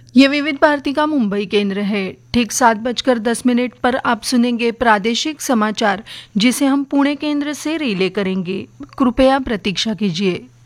ये विविध भारती का मुंबई केंद्र है। ठीक 7:10 पर आप सुनेंगे प्रादेशिक समाचार, जिसे हम पुणे केंद्र से रिले करेंगे। कृपया प्रतीक्षा कीजिए।